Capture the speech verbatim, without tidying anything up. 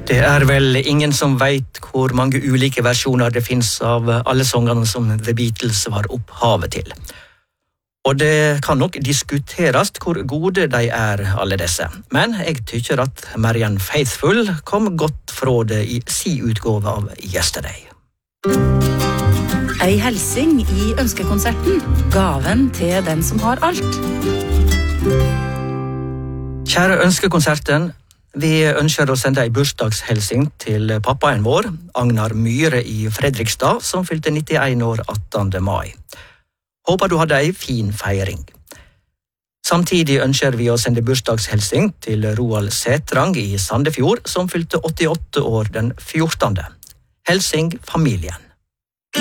Det er vel ingen som vet hvor mange ulike versjoner det finnes av alle sangene som The Beatles var opphavet til. Og det kan nok diskuteres hvor gode de er, alle disse. Men jeg tykker at Marianne Faithfull kom godt fra det i si utgave av Yesterday. Ei helsing i ønskekonserten, gaven til den som har alt. Kjære ønskekonserten, vi ønsker å sende ei bursdagshelsing til pappaen vår, Agnar Myhre i Fredrikstad, som fylte nittien år attende mai. Håper du hadde ei fin feiring. Samtidig ønsker vi å sende bursdagshelsing til Roald Sætrang i Sandefjord, som fylte åttiåtte år den fjortende. Helsing familien.